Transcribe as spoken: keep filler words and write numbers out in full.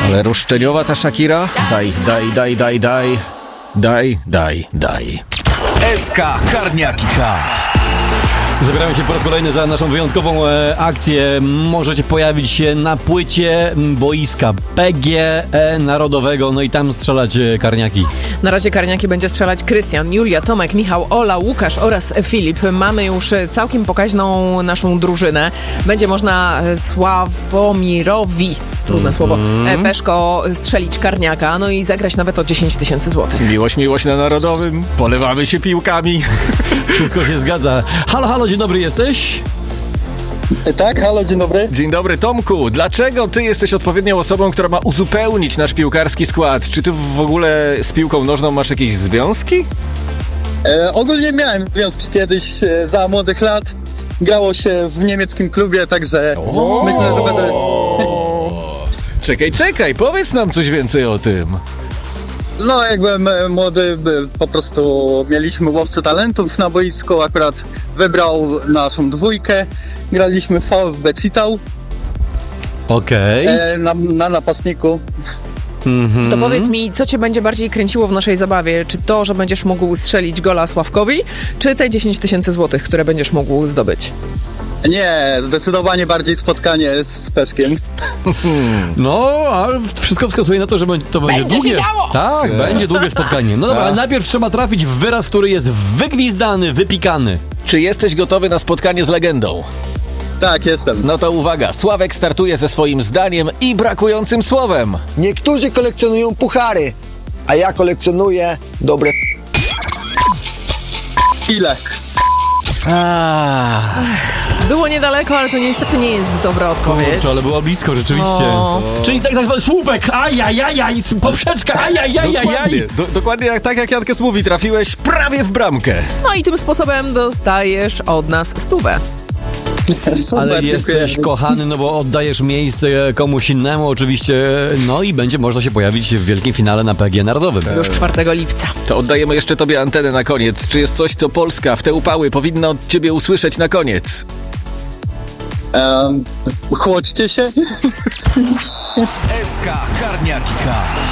Ale roszczeniowa ta Shakira? Daj, daj, daj, daj, daj. Daj, daj, daj. S K Karniaki Cup. Zabieramy się po raz kolejny za naszą wyjątkową e, akcję. Możecie pojawić się na płycie boiska P G E Narodowego, no i tam strzelać e, karniaki. Na razie karniaki będzie strzelać Krystian, Julia, Tomek, Michał, Ola, Łukasz oraz Filip. Mamy już całkiem pokaźną naszą drużynę. Będzie można Sławomirowi, trudne słowo, e, Peszko strzelić karniaka, no i zagrać nawet o dziesięć tysięcy złotych. Miłość, miłość na Narodowym. Polewamy się piłkami. Wszystko się zgadza. Halo, halo, dzień dobry, jesteś? Tak, halo, dzień dobry. Dzień dobry, Tomku. Dlaczego ty jesteś odpowiednią osobą, która ma uzupełnić nasz piłkarski skład? Czy ty w ogóle z piłką nożną masz jakieś związki? E, ogólnie miałem związki kiedyś e, za młodych lat. Grało się w niemieckim klubie, także O! myślę, że będę... Czekaj, czekaj, powiedz nam coś więcej o tym. No, jak byłem e, młody, by, po prostu mieliśmy łowcę talentów na boisku. Akurat wybrał naszą dwójkę. Graliśmy w VfB Citał Okej. e, na, na napastniku. Mhm. To powiedz mi, co cię będzie bardziej kręciło w naszej zabawie? Czy to, że będziesz mógł strzelić gola Sławkowi, czy te dziesięć tysięcy złotych, które będziesz mógł zdobyć? Nie, zdecydowanie bardziej spotkanie z Peszkiem. No, ale wszystko wskazuje na to, że to będzie, Będzie długie. się działo! Tak, będzie długie spotkanie. No dobra, ale najpierw trzeba trafić w wyraz, który jest wygwizdany, wypikany. Czy jesteś gotowy na spotkanie z legendą? Tak, jestem. No to uwaga, Sławek startuje ze swoim zdaniem i brakującym słowem. Niektórzy kolekcjonują puchary, a ja kolekcjonuję dobre... Chwilę. Ah. Było niedaleko, ale to niestety nie jest dobra odpowiedź. Kurczę, ale było blisko, rzeczywiście. No. Czyli tak, tak zwany słupek, ajajajaj, poprzeczka, ajajajajaj. Dokładnie, do, dokładnie jak, tak jak Jankes mówi, trafiłeś prawie w bramkę. No i tym sposobem dostajesz od nas stówę. Super, Ale dziękuję. jesteś kochany, no bo oddajesz miejsce komuś innemu oczywiście, no i będzie można się pojawić w wielkim finale na P G Narodowym. Już czwartego lipca. To oddajemy jeszcze tobie antenę na koniec. Czy jest coś, co Polska w te upały powinna od ciebie usłyszeć na koniec? Um, chłodźcie się. S K Karniaki Cup.